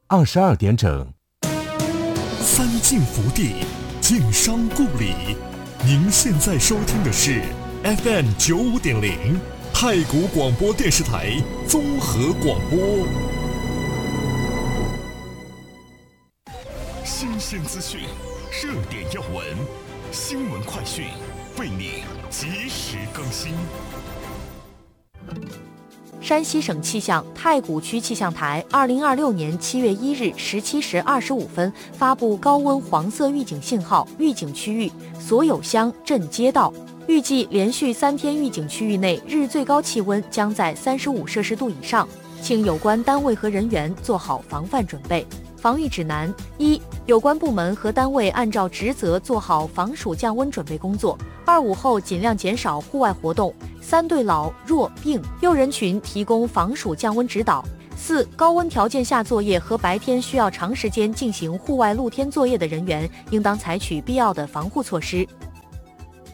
22点整。 三晋福地，晋商故里。您现在收听的是 FM95.0太谷广播电视台综合广播。新鲜资讯，热点要闻，新闻快讯，为你及时更新。 山西省气象太谷区气象台2026年7月1日17时25分发布高温黄色预警信号，预警区域所有乡镇街道，预计连续3天预警区域内日最高气温将在35摄氏度以上，请有关单位和人员做好防范准备。防御指南：一、有关部门和单位按照职责做好防暑降温准备工作。2午后尽量减少户外活动。3、对老弱病幼人群提供防暑降温指导。4、高温条件下作业和白天需要长时间进行户外露天作业的人员，应当采取必要的防护措施。